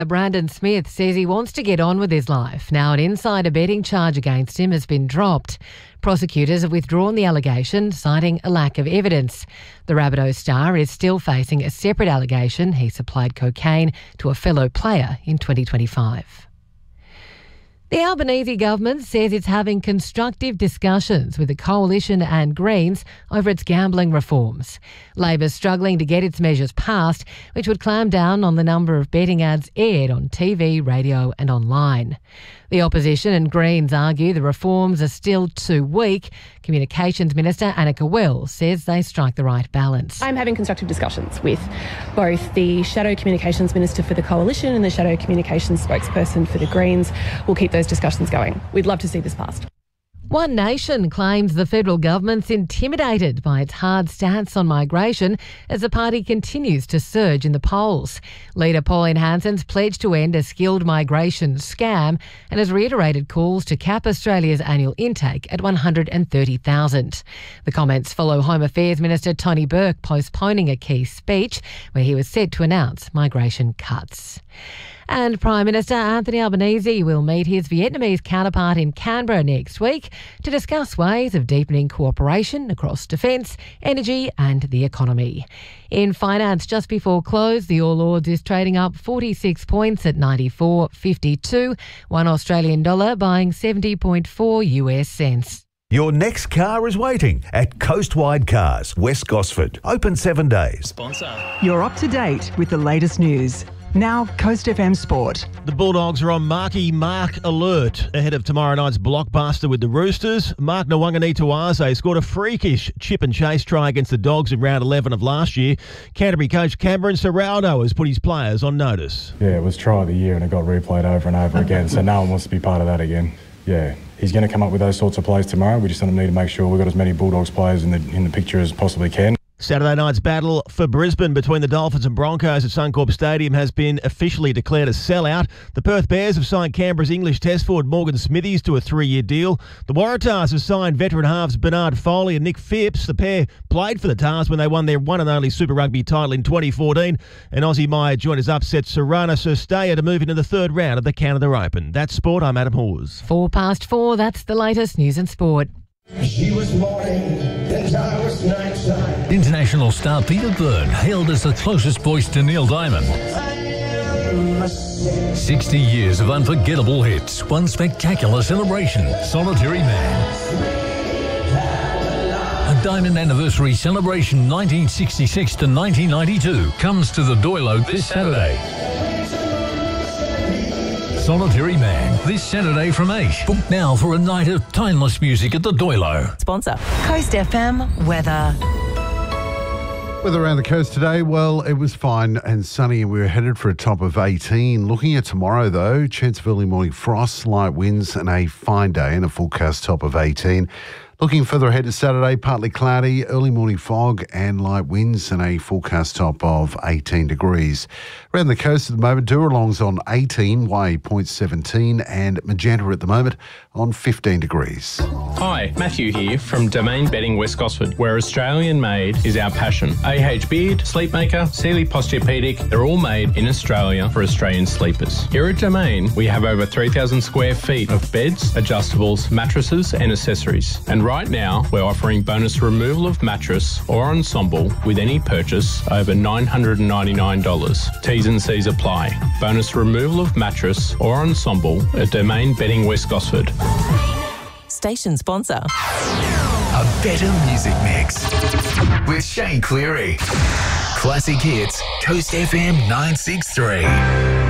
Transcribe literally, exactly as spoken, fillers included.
Brandon Smith says he wants to get on with his life. Now an insider betting charge against him has been dropped. Prosecutors have withdrawn the allegation, citing a lack of evidence. The Rabbitohs star is still facing a separate allegation he supplied cocaine to a fellow player in twenty twenty-five. The Albanese government says it's having constructive discussions with the Coalition and Greens over its gambling reforms. Labor's struggling to get its measures passed, which would clamp down on the number of betting ads aired on T V, radio and online. The opposition and Greens argue the reforms are still too weak. Communications Minister Annika Wells says they strike the right balance. I'm having constructive discussions with both the Shadow Communications Minister for the Coalition and the Shadow Communications spokesperson for the Greens. We'll keep those discussions going. We'd love to see this passed. One Nation claims the federal government's intimidated by its hard stance on migration as the party continues to surge in the polls. Leader Pauline Hanson's pledged to end a skilled migration scam and has reiterated calls to cap Australia's annual intake at one hundred thirty thousand. The comments follow Home Affairs Minister Tony Burke postponing a key speech where he was set to announce migration cuts. And Prime Minister Anthony Albanese will meet his Vietnamese counterpart in Canberra next week to discuss ways of deepening cooperation across defence, energy and the economy. In finance, just before close, the All Ords is trading up forty-six points at ninety-four fifty-two, one Australian dollar buying seventy point four US cents. Your next car is waiting at Coastwide Cars, West Gosford. Open seven days. Sponsor. You're up to date with the latest news. Now, Coast F M Sport. The Bulldogs are on Marky Mark alert ahead of tomorrow night's blockbuster with the Roosters. Mark Nawangani-Tuaze scored a freakish chip and chase try against the Dogs in round eleven of last year. Canterbury coach Cameron Serraldo has put his players on notice. Yeah, it was try of the year and it got replayed over and over again, so no one wants to be part of that again. Yeah, he's going to come up with those sorts of plays tomorrow. We just need to make sure we've got as many Bulldogs players in the in the picture as possibly can. Saturday night's battle for Brisbane between the Dolphins and Broncos at Suncorp Stadium has been officially declared a sellout. The Perth Bears have signed Canberra's English test forward Morgan Smithies to a three-year deal. The Waratahs have signed veteran halves Bernard Foley and Nick Phipps. The pair played for the Tars when they won their one and only Super Rugby title in twenty fourteen. And Aussie Maya joined his upset Sarana Surstaya to move into the third round of the Canada Open. That's sport. I'm Adam Hawes. Four past four, that's the latest news and sport. She was morning, and I was nighttime. International star Peter Byrne, hailed as the closest voice to Neil Diamond. sixty years of unforgettable hits, one spectacular celebration, Solitary Man. A Diamond Anniversary Celebration nineteen sixty-six to nineteen ninety-two comes to the Doilo this Saturday. Solitary Man, this Saturday from eight. Book now for a night of timeless music at the Doilo. Sponsor, Coast F M Weather. Weather around the coast today, well, it was fine and sunny and we were headed for a top of eighteen. Looking at tomorrow, though, chance of early morning frost, light winds and a fine day and a forecast top of eighteen. Looking further ahead to Saturday, partly cloudy, early morning fog and light winds and a forecast top of eighteen degrees. Around the coast at the moment, Dooralong's on eighteen, Waihi Point seventeen and Magenta at the moment on fifteen degrees. Hi, Matthew here from Domain Bedding West Gosford, where Australian made is our passion. A H Beard, Sleepmaker, Sealy Posturepedic, they're all made in Australia for Australian sleepers. Here at Domain, we have over three thousand square feet of beds, adjustables, mattresses and accessories. And right now, we're offering bonus removal of mattress or ensemble with any purchase over nine hundred ninety-nine dollars. T's and C's apply. Bonus removal of mattress or ensemble at Domain Bedding West Gosford. Station sponsor. A better music mix with Shane Cleary. Classic hits, Coast F M nine six three.